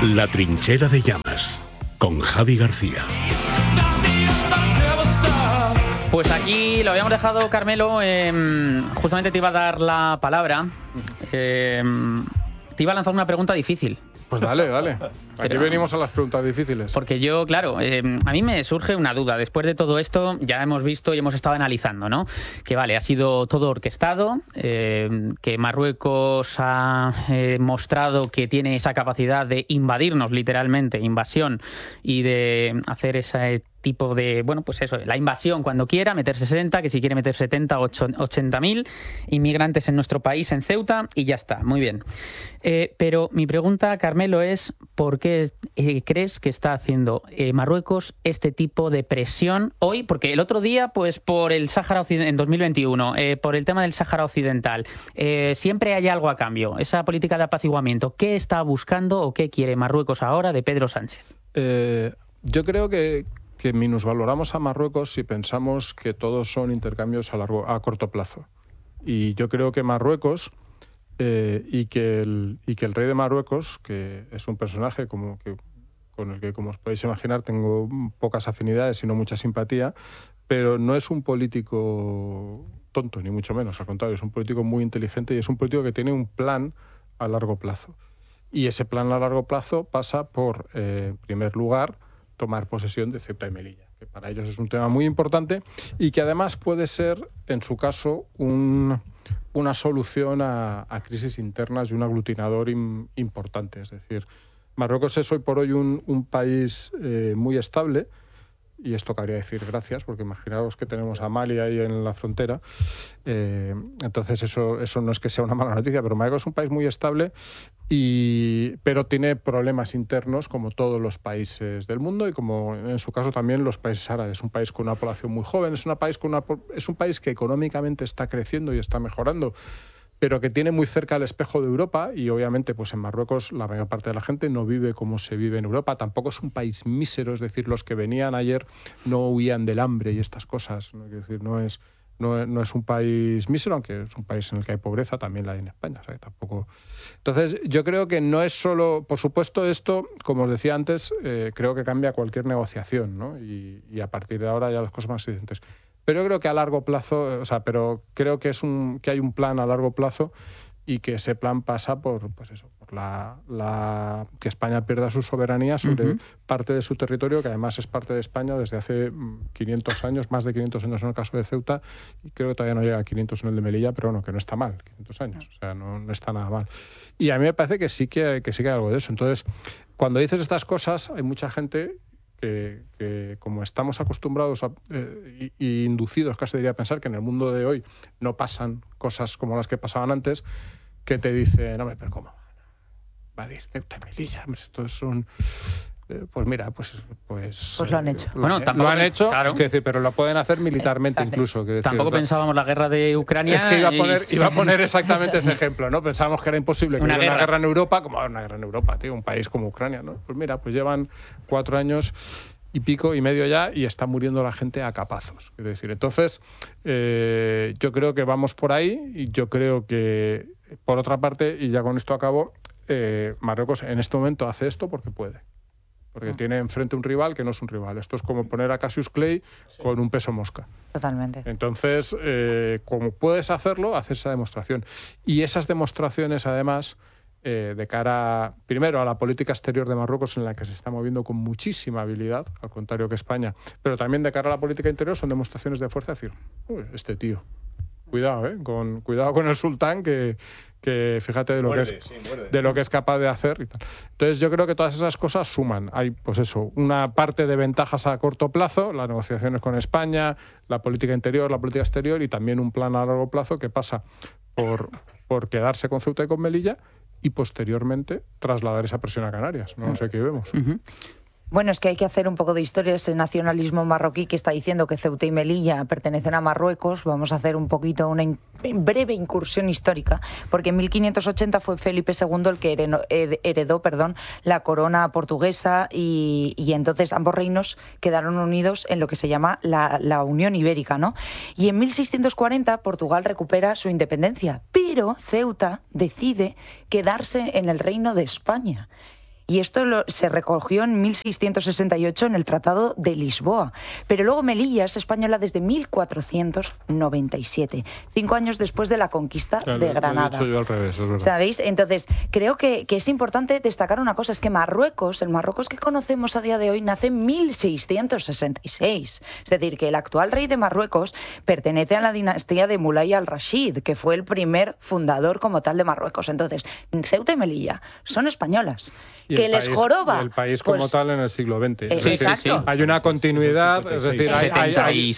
La trinchera de llamas, con Javi García. Pues aquí lo habíamos dejado, Carmelo. Justamente te iba a dar la palabra. Te iba a lanzar una pregunta difícil. Pues dale. Aquí venimos a las preguntas difíciles. Porque yo, claro, a mí me surge una duda. Después de todo esto, ya hemos visto y hemos estado analizando, ¿no? Que vale, ha sido todo orquestado, que Marruecos ha mostrado que tiene esa capacidad de invadirnos, literalmente, invasión, y de hacer ese tipo de, bueno, pues eso, la invasión cuando quiera, meter 60, que si quiere meter 70 o 80.000 inmigrantes en nuestro país, en Ceuta, y ya está, muy bien. Pero mi pregunta, Carmelo, es ¿por qué crees que está haciendo Marruecos este tipo de presión hoy? Porque el otro día, pues por el Sáhara Occidental, en 2021, por el tema del Sáhara Occidental, siempre hay algo a cambio, esa política de apaciguamiento. ¿Qué está buscando o qué quiere Marruecos ahora de Pedro Sánchez? Yo creo que minusvaloramos a Marruecos si pensamos que todos son intercambios a corto plazo. Y yo creo que Marruecos y que el rey de Marruecos, que es un personaje con el que, como os podéis imaginar, tengo pocas afinidades y no mucha simpatía, pero no es un político tonto, ni mucho menos, al contrario, es un político muy inteligente y es un político que tiene un plan a largo plazo. Y ese plan a largo plazo pasa por, en primer lugar, tomar posesión de Ceuta y Melilla, que para ellos es un tema muy importante y que además puede ser, en su caso, una solución a crisis internas y un aglutinador importante. Es decir, Marruecos es hoy por hoy un país muy estable, y esto cabría decir gracias, porque imaginaos que tenemos a Mali ahí en la frontera. Entonces eso no es que sea una mala noticia, pero Marruecos es un país muy estable, pero tiene problemas internos como todos los países del mundo y como en su caso también los países árabes. Es un país con una población muy joven, es un país que económicamente está creciendo y está mejorando, pero que tiene muy cerca el espejo de Europa y obviamente pues en Marruecos la mayor parte de la gente no vive como se vive en Europa. Tampoco es un país mísero, es decir, los que venían ayer no huían del hambre y estas cosas. Es decir, no es un país mísero, aunque es un país en el que hay pobreza, también la hay en España. ¿Sabes? Tampoco. Entonces yo creo que no es solo, por supuesto esto, como os decía antes, creo que cambia cualquier negociación, ¿no? Y a partir de ahora ya las cosas más evidentes. Pero yo creo que a largo plazo, pero creo que que hay un plan a largo plazo y que ese plan pasa por que España pierda su soberanía sobre parte de su territorio, que además es parte de España desde hace 500 años, más de 500 años en el caso de Ceuta, y creo que todavía no llega a 500 en el de Melilla, pero bueno, que no está mal, 500 años, o sea, no está nada mal. Y a mí me parece que sí que hay algo de eso. Entonces, cuando dices estas cosas, hay mucha gente que como estamos acostumbrados y inducidos, casi diría, a pensar que en el mundo de hoy no pasan cosas como las que pasaban antes, que te dicen, no, pero ¿cómo? Invadir Ceuta y Melilla, estos son... Pues mira, pues lo han hecho. Lo han hecho, claro. Pero lo pueden hacer militarmente incluso. Tampoco pensábamos la guerra de Ucrania. Es que iba a poner exactamente ese ejemplo, ¿no? Pensábamos que era imposible que hubiera una guerra en Europa, como una guerra en Europa, tío, un país como Ucrania, ¿no? Pues mira, pues llevan 4 años y pico y medio ya y está muriendo la gente a capazos. Quiero decir, entonces, yo creo que vamos por ahí y yo creo que, por otra parte, y ya con esto acabo, Marruecos en este momento hace esto porque puede. Porque tiene enfrente un rival que no es un rival. Esto es como poner a Cassius Clay con un peso mosca. Totalmente. Entonces, como puedes hacerlo, haces esa demostración. Y esas demostraciones, además, de cara, primero, a la política exterior de Marruecos, en la que se está moviendo con muchísima habilidad, al contrario que España, pero también de cara a la política interior, son demostraciones de fuerza. Es decir, este tío, cuidado, cuidado con el sultán, que fíjate de lo que es capaz de hacer y tal. Entonces yo creo que todas esas cosas suman. Hay, pues eso, una parte de ventajas a corto plazo, las negociaciones con España, la política interior, la política exterior, y también un plan a largo plazo que pasa por quedarse con Ceuta y con Melilla y posteriormente trasladar esa presión a Canarias. No sé qué vemos. Bueno, es que hay que hacer un poco de historia. Ese nacionalismo marroquí que está diciendo que Ceuta y Melilla pertenecen a Marruecos. Vamos a hacer un poquito una breve incursión histórica, porque en 1580 fue Felipe II el que heredó la corona portuguesa y entonces ambos reinos quedaron unidos en lo que se llama la Unión Ibérica, ¿no? Y en 1640 Portugal recupera su independencia, pero Ceuta decide quedarse en el Reino de España. Y esto se recogió en 1668 en el Tratado de Lisboa. Pero luego Melilla es española desde 1497, 5 años después de la conquista de Granada. Lo he dicho yo al revés, es verdad. ¿Sabéis? Entonces, creo que es importante destacar una cosa, es que Marruecos, el Marruecos que conocemos a día de hoy, nace en 1666. Es decir, que el actual rey de Marruecos pertenece a la dinastía de Mulay al-Rashid, que fue el primer fundador como tal de Marruecos. Entonces, Ceuta y Melilla son españolas. Que les joroba. Y el país como tal en el siglo XX. Exacto. Hay una continuidad, 56. es decir, hay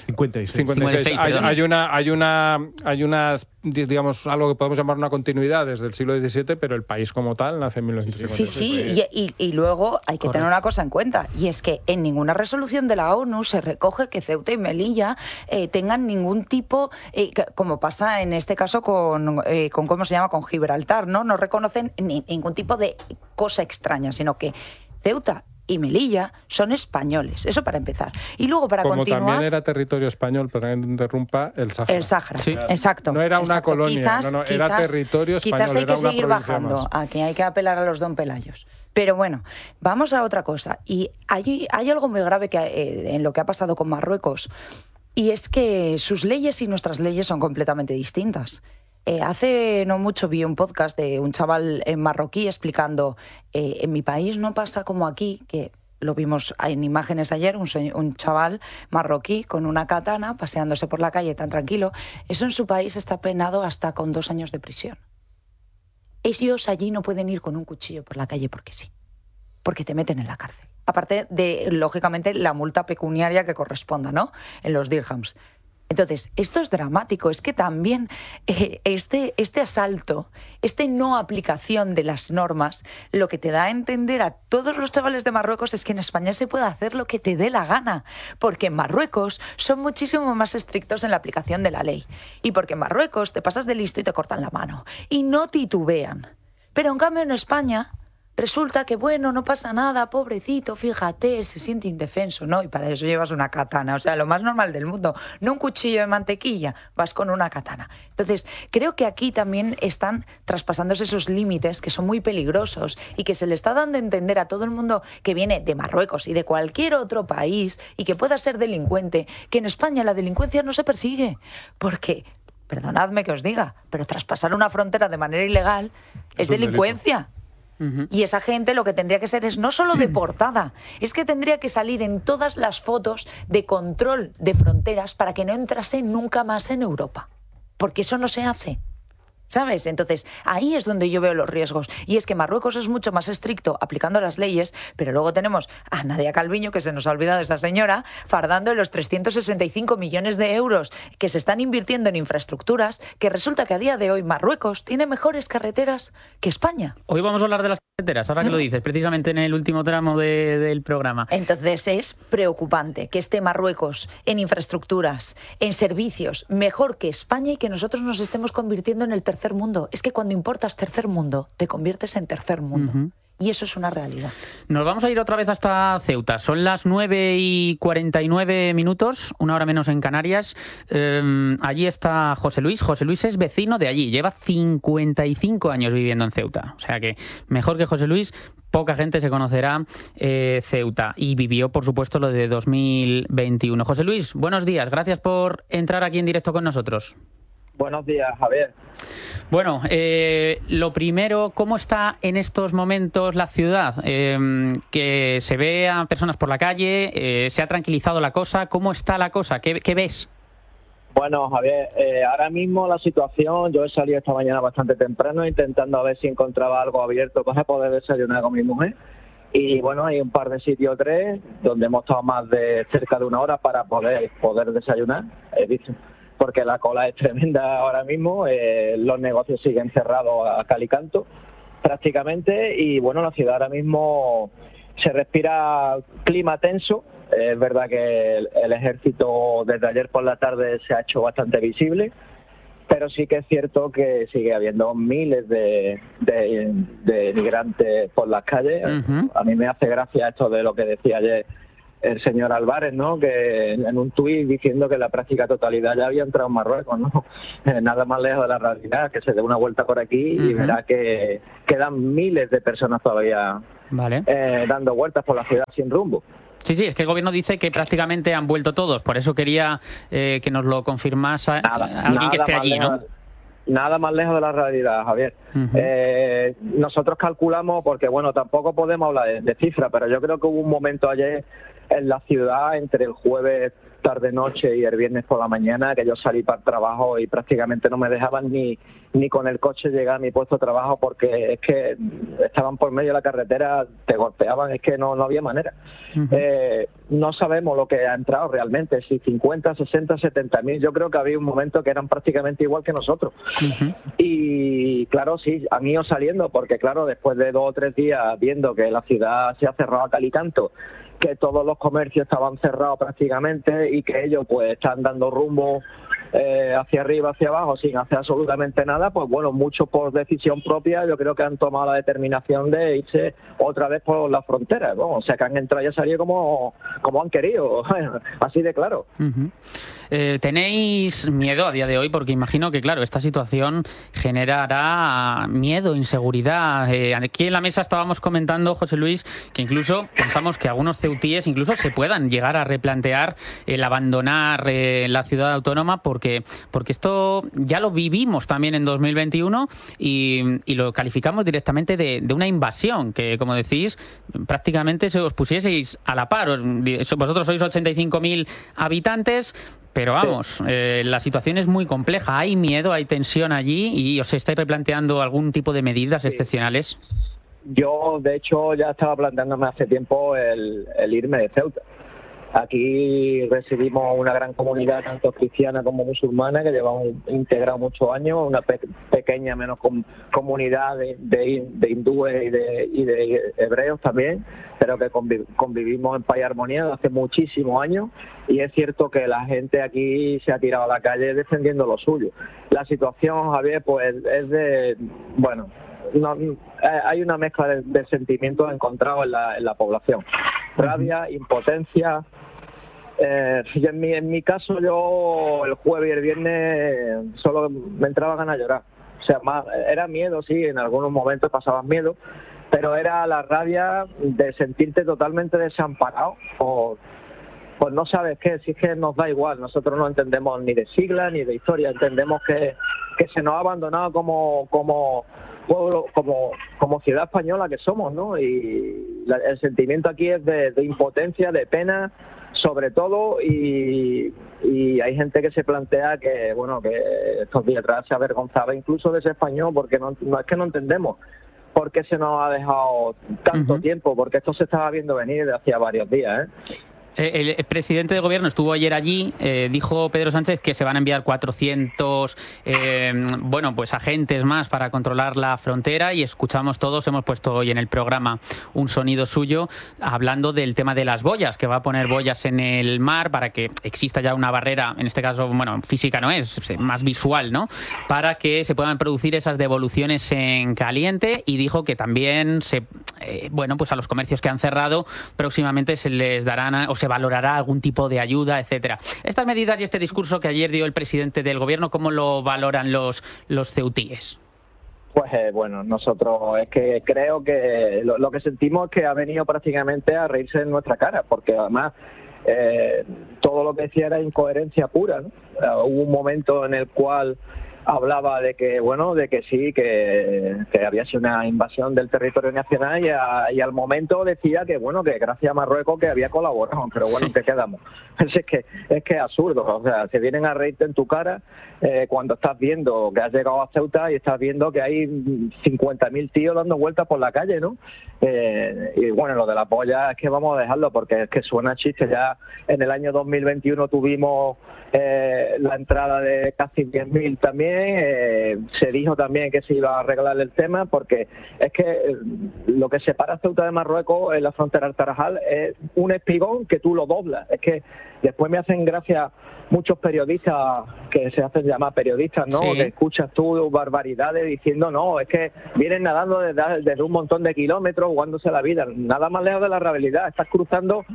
56. hay unas, digamos, algo que podemos llamar una continuidad desde el siglo XVII, pero el país como tal nace en 1956. Y luego hay que tener una cosa en cuenta, y es que en ninguna resolución de la ONU se recoge que Ceuta y Melilla tengan ningún tipo, como pasa en este caso con ¿cómo se llama? Con Gibraltar, ¿no? No reconocen ningún tipo de cosa extraña, sino que Ceuta y Melilla son españoles, eso para empezar. Y luego para continuar... Como también era territorio español, perdón que interrumpa, el Sáhara. El Sáhara, exacto. No era una colonia, quizás, era territorio español. Quizás hay que era una seguir bajando, más. aquí hay que apelar a los don Pelayos. Pero bueno, vamos a otra cosa. Y hay algo muy grave en lo que ha pasado con Marruecos, y es que sus leyes y nuestras leyes son completamente distintas. Hace no mucho vi un podcast de un chaval marroquí explicando, en mi país no pasa como aquí, que lo vimos en imágenes ayer, un chaval marroquí con una katana paseándose por la calle tan tranquilo. Eso en su país está penado hasta con 2 años de prisión. Ellos allí no pueden ir con un cuchillo por la calle porque sí, porque te meten en la cárcel. Aparte de, lógicamente, la multa pecuniaria que corresponda, ¿no?, en los dirhams. Entonces, esto es dramático, es que también este asalto, no aplicación de las normas, lo que te da a entender a todos los chavales de Marruecos es que en España se puede hacer lo que te dé la gana, porque en Marruecos son muchísimo más estrictos en la aplicación de la ley, y porque en Marruecos te pasas de listo y te cortan la mano, y no titubean. Pero en cambio en España... resulta que, bueno, no pasa nada, pobrecito, fíjate, se siente indefenso, ¿no? Y para eso llevas una katana, o sea, lo más normal del mundo, no un cuchillo de mantequilla, vas con una katana. Entonces, creo que aquí también están traspasándose esos límites que son muy peligrosos y que se le está dando a entender a todo el mundo que viene de Marruecos y de cualquier otro país y que pueda ser delincuente, que en España la delincuencia no se persigue, porque... perdonadme que os diga, pero traspasar una frontera de manera ilegal es delincuencia. Y esa gente lo que tendría que ser es no solo deportada, es que tendría que salir en todas las fotos de control de fronteras para que no entrase nunca más en Europa. Porque eso no se hace. ¿Sabes? Entonces, ahí es donde yo veo los riesgos. Y es que Marruecos es mucho más estricto aplicando las leyes, pero luego tenemos a Nadia Calviño, que se nos ha olvidado esa señora, fardando en los 365 millones de euros que se están invirtiendo en infraestructuras, que resulta que a día de hoy Marruecos tiene mejores carreteras que España. Hoy vamos a hablar de las carreteras, ahora que lo dices, precisamente en el último tramo del programa. Entonces es preocupante que esté Marruecos en infraestructuras, en servicios, mejor que España, y que nosotros nos estemos convirtiendo en el tercer mundo. Es que cuando importas tercer mundo, te conviertes en tercer mundo. Y eso es una realidad. Nos vamos a ir otra vez hasta Ceuta. Son las 9:49, 1 hora menos en Canarias. Allí está José Luis. José Luis es vecino de allí. Lleva 55 años viviendo en Ceuta. O sea que mejor que José Luis, poca gente se conocerá Ceuta. Y vivió, por supuesto, lo de 2021. José Luis, buenos días. Gracias por entrar aquí en directo con nosotros. Buenos días, Javier. Bueno, lo primero, ¿cómo está en estos momentos la ciudad? Que se ve a personas por la calle, se ha tranquilizado la cosa. ¿Cómo está la cosa? ¿Qué ves? Bueno, Javier, ahora mismo la situación, yo he salido esta mañana bastante temprano intentando a ver si encontraba algo abierto para poder desayunar con mi mujer. Y bueno, hay un par de sitios, 3, donde hemos estado más de cerca de 1 hora para poder desayunar, he visto. Porque la cola es tremenda ahora mismo, los negocios siguen cerrados a cal y canto prácticamente, y bueno, la ciudad ahora mismo se respira clima tenso. Es verdad que el ejército desde ayer por la tarde se ha hecho bastante visible, pero sí que es cierto que sigue habiendo miles de migrantes por las calles. A mí me hace gracia esto de lo que decía ayer el señor Álvarez, ¿no?, que en un tuit diciendo que la práctica totalidad ya había entrado en Marruecos, ¿no? Nada más lejos de la realidad, que se dé una vuelta por aquí y verá que quedan miles de personas todavía Vale. Dando vueltas por la ciudad sin rumbo. Sí, es que el gobierno dice que prácticamente han vuelto todos, por eso quería que nos lo confirmase alguien que esté allí, ¿no? Nada más lejos de la realidad, Javier. Nosotros calculamos, porque bueno, tampoco podemos hablar de cifras, pero yo creo que hubo un momento ayer en la ciudad, entre el jueves tarde-noche y el viernes por la mañana, que yo salí para el trabajo y prácticamente no me dejaban ni con el coche llegar a mi puesto de trabajo, porque es que estaban por medio de la carretera, te golpeaban, es que no había manera. No sabemos lo que ha entrado realmente, si 50, 60, 70 mil. Yo creo que había un momento que eran prácticamente igual que nosotros. Y claro, sí, han ido saliendo, porque claro, después de 2 o 3 días viendo que la ciudad se ha cerrado a cal y canto, que todos los comercios estaban cerrados prácticamente y que ellos pues están dando rumbo hacia arriba, hacia abajo, sin hacer absolutamente nada, pues bueno, muchos por decisión propia yo creo que han tomado la determinación de irse otra vez por la frontera, ¿no? O sea, que han entrado y han salido como han querido, así de claro. ¿Tenéis miedo a día de hoy? Porque imagino que, claro, esta situación generará miedo, inseguridad. Aquí en la mesa estábamos comentando, José Luis, que incluso pensamos que algunos ceutíes incluso se puedan llegar a replantear el abandonar la ciudad autónoma, porque esto ya lo vivimos también en 2021 y lo calificamos directamente de una invasión, que, como decís, prácticamente se os pusieseis a la par. Vosotros sois 85.000 habitantes, pero vamos, la situación es muy compleja. Hay miedo, hay tensión allí y os estáis replanteando algún tipo de medidas excepcionales. Yo, de hecho, ya estaba planteándome hace tiempo el irme de Ceuta. Aquí recibimos una gran comunidad, tanto cristiana como musulmana, que llevamos integrado muchos años, una pequeña menos comunidad de hindúes y de hebreos también, pero que convivimos en paz y armonía desde hace muchísimos años, y es cierto que la gente aquí se ha tirado a la calle defendiendo lo suyo. La situación, Javier, pues es de, bueno, hay una mezcla de sentimientos encontrados en la población. Rabia, impotencia. Y en mi caso, yo el jueves y el viernes solo me entraba ganas de llorar. O sea, era miedo, sí, en algunos momentos pasaban miedo, pero era la rabia de sentirte totalmente desamparado pues no sabes qué, si es que nos da igual. Nosotros no entendemos ni de siglas ni de historia, entendemos que se nos ha abandonado como pueblo, como ciudad española que somos, ¿no? Y el sentimiento aquí es de impotencia, de pena, sobre todo, y hay gente que se plantea que, bueno, que estos días atrás se avergonzaba incluso de ese español, porque no es que no entendemos por qué se nos ha dejado tanto tiempo, porque esto se estaba viendo venir desde hacía varios días, El presidente del gobierno estuvo ayer allí, dijo Pedro Sánchez que se van a enviar 400 pues agentes más para controlar la frontera, y escuchamos todos, hemos puesto hoy en el programa un sonido suyo hablando del tema de las boyas, que va a poner boyas en el mar para que exista ya una barrera, en este caso, bueno, física no es, más visual, ¿no? Para que se puedan producir esas devoluciones en caliente, y dijo que también pues a los comercios que han cerrado próximamente se les darán o se valorará algún tipo de ayuda, etcétera. Estas medidas y este discurso que ayer dio el presidente del gobierno, ¿cómo lo valoran los ceutíes? Pues bueno, nosotros es que creo que lo que sentimos es que ha venido prácticamente a reírse en nuestra cara, porque además todo lo que decía era incoherencia pura, ¿no? Hubo un momento en el cual hablaba de que, bueno, de que sí, que había sido una invasión del territorio nacional, y al momento decía que, bueno, que gracias a Marruecos que había colaborado, pero bueno, ¿qué quedamos? Es que es absurdo, o sea, se vienen a reírte en tu cara cuando estás viendo que has llegado a Ceuta y estás viendo que hay 50.000 tíos dando vueltas por la calle, ¿no? Y bueno, lo de la polla es que vamos a dejarlo, porque es que suena chiste. Ya en el año 2021 tuvimos la entrada de casi 10.000 también. Se dijo también que se iba a arreglar el tema, porque es que lo que separa Ceuta de Marruecos en la frontera del Tarajal es un espigón que tú lo doblas. Es que después me hacen gracia muchos periodistas que se hacen llamar periodistas, ¿no? Sí. Que escuchas tú barbaridades diciendo, no, es que vienen nadando desde un montón de kilómetros, jugándose la vida. Nada más lejos de la realidad. Estás cruzando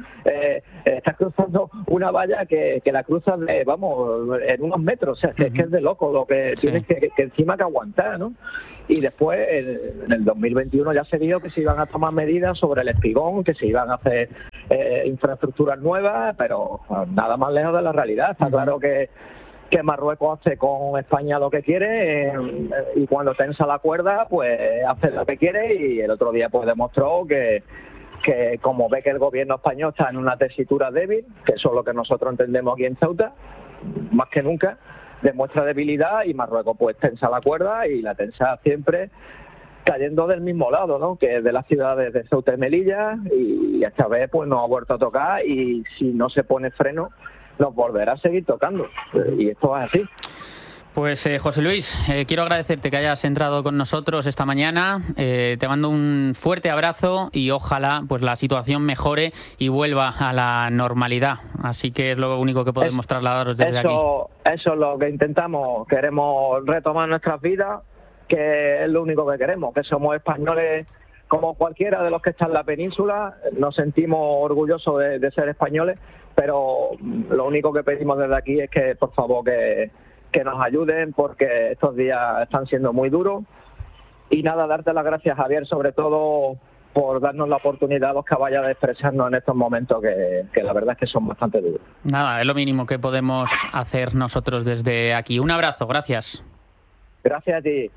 una valla que la cruzas en unos metros. O sea, es que es de loco tienes que encima que aguantar, ¿no? Y después, en el 2021 ya se vio que se iban a tomar medidas sobre el espigón, que se iban a hacer infraestructuras nuevas, pero nada más lejos de la realidad. Está claro que Marruecos hace con España lo que quiere y cuando tensa la cuerda, pues hace lo que quiere, y el otro día pues demostró que como ve que el gobierno español está en una tesitura débil, que eso es lo que nosotros entendemos aquí en Ceuta, más que nunca, demuestra debilidad, y Marruecos pues tensa la cuerda, y la tensa siempre cayendo del mismo lado, ¿no? Que es de las ciudades de Ceuta y Melilla, y esta vez pues nos ha vuelto a tocar, y si no se pone freno nos volverá a seguir tocando, y esto es así. Pues José Luis, quiero agradecerte que hayas entrado con nosotros esta mañana. Te mando un fuerte abrazo y ojalá pues la situación mejore y vuelva a la normalidad. Así que es lo único que podemos trasladaros desde aquí. Eso es lo que intentamos. Queremos retomar nuestras vidas, que es lo único que queremos, que somos españoles como cualquiera de los que están en la península. Nos sentimos orgullosos de ser españoles, pero lo único que pedimos desde aquí es que, por favor, que nos ayuden, porque estos días están siendo muy duros. Y nada, darte las gracias, Javier, sobre todo por darnos la oportunidad a los caballos de expresarnos en estos momentos que la verdad es que son bastante duros. Nada, es lo mínimo que podemos hacer nosotros desde aquí. Un abrazo, gracias. Gracias a ti.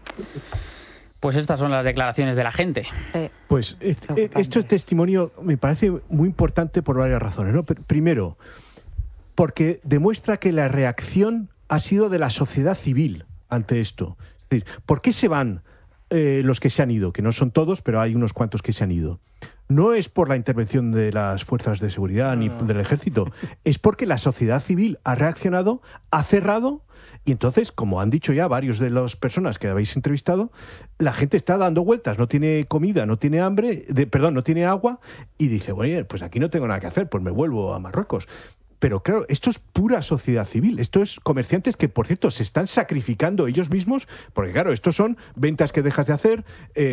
Pues estas son las declaraciones de la gente. Pues este testimonio me parece muy importante por varias razones, ¿no? Primero, porque demuestra que la reacción ha sido de la sociedad civil ante esto. Es decir, ¿por qué se van los que se han ido? Que no son todos, pero hay unos cuantos que se han ido. No es por la intervención de las fuerzas de seguridad ni del ejército, es porque la sociedad civil ha reaccionado, ha cerrado, y entonces, como han dicho ya varios de las personas que habéis entrevistado, la gente está dando vueltas, no tiene comida, no tiene no tiene agua, y dice, oye, pues aquí no tengo nada que hacer, pues me vuelvo a Marruecos. Pero claro, esto es pura sociedad civil. Esto es comerciantes que, por cierto, se están sacrificando ellos mismos, porque claro, estos son ventas que dejas de hacer,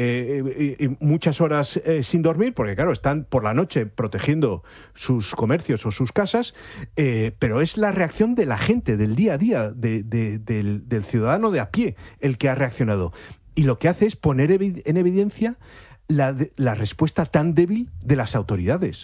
muchas horas sin dormir, porque claro, están por la noche protegiendo sus comercios o sus casas, pero es la reacción de la gente, del día a día, del ciudadano de a pie, el que ha reaccionado. Y lo que hace es poner en evidencia la respuesta tan débil de las autoridades.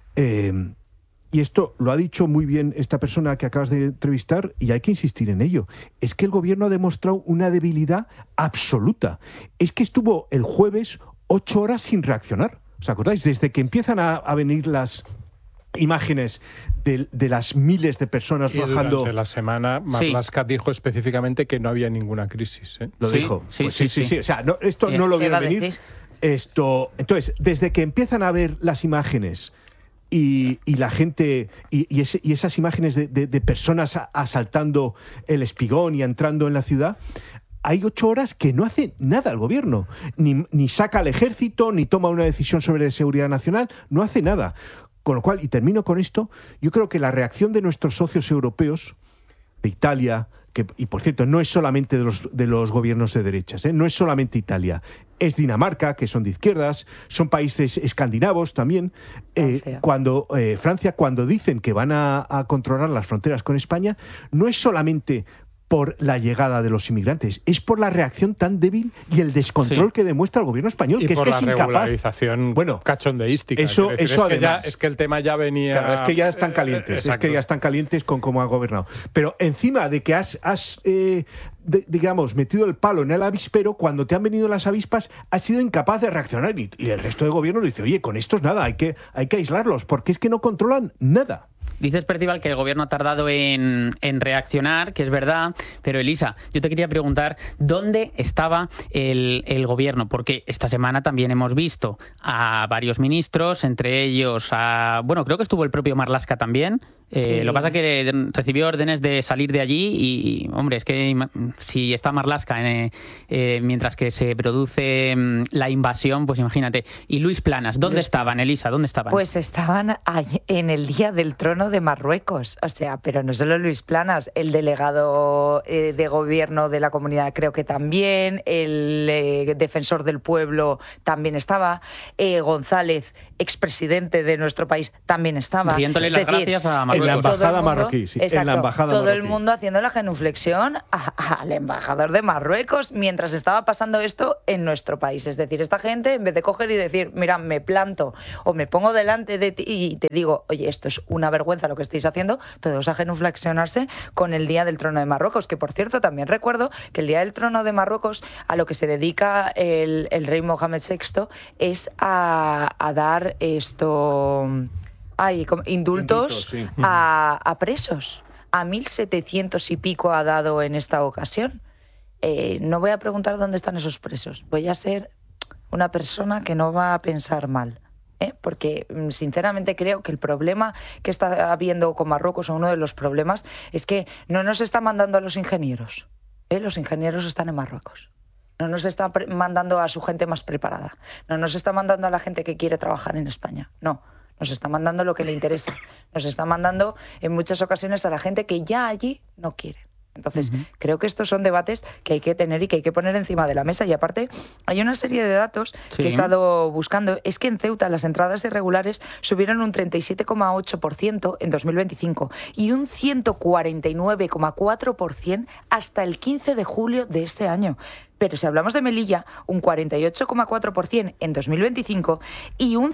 Y esto lo ha dicho muy bien esta persona que acabas de entrevistar, y hay que insistir en ello. Es que el gobierno ha demostrado una debilidad absoluta. Es que estuvo el jueves 8 horas sin reaccionar. ¿Os acordáis? Desde que empiezan a venir las imágenes de las miles de personas bajando. Durante la semana, Marlaska dijo específicamente que no había ninguna crisis. ¿Lo dijo? Sí. O sea, esto no lo vieron venir. Entonces, desde que empiezan a ver las imágenes y la gente y esas imágenes de personas asaltando el espigón y entrando en la ciudad, hay 8 horas que no hace nada el gobierno, ni saca al ejército, ni toma una decisión sobre seguridad nacional, no hace nada. Con lo cual, y termino con esto, yo creo que la reacción de nuestros socios europeos, de Italia, y por cierto, no es solamente de los gobiernos de derechas, no es solamente Italia, es Dinamarca, que son de izquierdas, son países escandinavos también. Francia, cuando dicen que van a controlar las fronteras con España, no es solamente por la llegada de los inmigrantes, es por la reacción tan débil y el descontrol que demuestra el gobierno español, que es que es incapaz. Y por la regularización cachondeística. Eso es que el tema ya venía. Claro, es que ya están calientes, es que ya están calientes con cómo ha gobernado. Pero encima de que has metido el palo en el avispero, cuando te han venido las avispas, has sido incapaz de reaccionar, y el resto del gobierno dice, oye, con estos nada, hay que aislarlos, porque es que no controlan nada. Dices, Percival, que el gobierno ha tardado en reaccionar, que es verdad, pero Elisa, yo te quería preguntar, ¿dónde estaba el gobierno? Porque esta semana también hemos visto a varios ministros, entre ellos creo que estuvo el propio Marlaska también. Sí. Lo que pasa es que recibió órdenes de salir de allí y, hombre, es que si está Marlaska mientras que se produce la invasión, pues imagínate. Y Luis Planas, ¿dónde estaban, Elisa? ¿Dónde estaban? Pues estaban en el Día del Trono de Marruecos. O sea, pero no solo Luis Planas, el delegado de gobierno de la comunidad creo que también, el defensor del pueblo también estaba, González, expresidente de nuestro país, también estaba. Riéndole las gracias a Marruecos. Marruecos. En la embajada Todo el mundo- marroquí, sí. Exacto, En la embajada todo el marroquí. mundo haciendo la genuflexión al embajador de Marruecos mientras estaba pasando esto en nuestro país. Es decir, esta gente, en vez de coger y decir, mira, me planto o me pongo delante de ti y te digo, oye, esto es una vergüenza lo que estáis haciendo, todos a genuflexionarse con el Día del Trono de Marruecos, que por cierto también recuerdo que el Día del Trono de Marruecos, a lo que se dedica el rey Mohamed VI, es a dar indultos Indultos, sí. a presos. A 1.700 y pico ha dado en esta ocasión. No voy a preguntar dónde están esos presos. Voy a ser una persona que no va a pensar mal. Porque sinceramente creo que el problema que está habiendo con Marruecos, o uno de los problemas, es que no nos está mandando a los ingenieros. Los ingenieros están en Marruecos. No nos está mandando a su gente más preparada. No nos está mandando a la gente que quiere trabajar en España. No. Nos está mandando lo que le interesa. Nos está mandando en muchas ocasiones a la gente que ya allí no quiere. Entonces, creo que estos son debates que hay que tener y que hay que poner encima de la mesa. Y aparte, hay una serie de datos que he estado buscando. Es que en Ceuta las entradas irregulares subieron un 37,8% en 2025 y un 149,4% hasta el 15 de julio de este año. Pero si hablamos de Melilla, un 48,4% en 2025 y un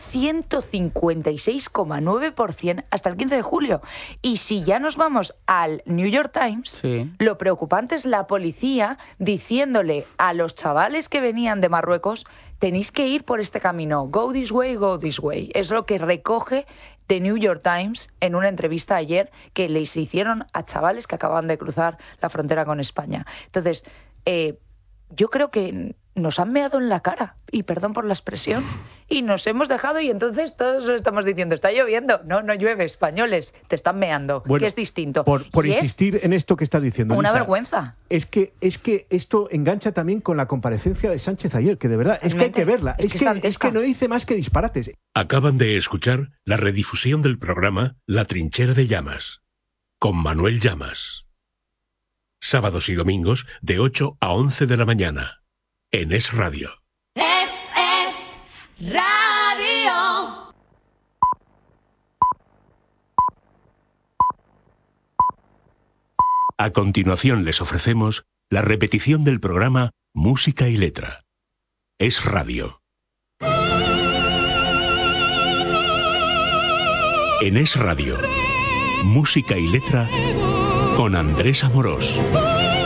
156,9% hasta el 15 de julio. Y si ya nos vamos al New York Times, lo preocupante es la policía diciéndole a los chavales que venían de Marruecos, tenéis que ir por este camino, go this way, go this way. Es lo que recoge The New York Times en una entrevista ayer que les hicieron a chavales que acaban de cruzar la frontera con España. Entonces, yo creo que nos han meado en la cara, y perdón por la expresión, y nos hemos dejado y entonces todos estamos diciendo, está lloviendo. No, no llueve, españoles, te están meando, Bueno, que es distinto. Por insistir en esto que estás diciendo, una Elisa, vergüenza. Es que esto engancha también con la comparecencia de Sánchez ayer, que de verdad, es que hay que verla. Es que no dice más que disparates. Acaban de escuchar la redifusión del programa La Trinchera de Llamas, con Manuel Llamas. Sábados y domingos de 8 a 11 de la mañana, en Es Radio. Es Radio. A continuación les ofrecemos la repetición del programa Música y Letra. Es Radio. En Es Radio, Música y Letra con Andrés Amorós.